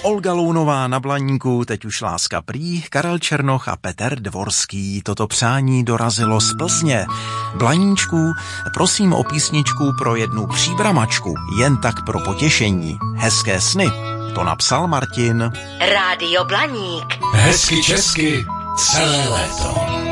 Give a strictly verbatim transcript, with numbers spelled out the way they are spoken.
Olga Lounová na Blaníku, teď už Láska prý, Karel Černoch a Petr Dvorský. Toto přání dorazilo z Plzně. Blaníčku, prosím o písničku pro jednu příbramačku, jen tak pro potěšení. Hezké sny. To napsal Martin. Rádio Blaník. Hezky česky celé léto.